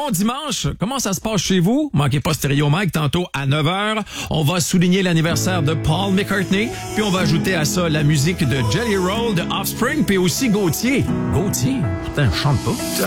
bon dimanche. Comment ça se passe chez vous? Manquez pas Stéréo Mike tantôt à 9h. On va souligner l'anniversaire de Paul McCartney. Puis on va ajouter à ça la musique de Jelly Roll, de Offspring, puis aussi Gauthier. Gauthier? Putain, je chante pas.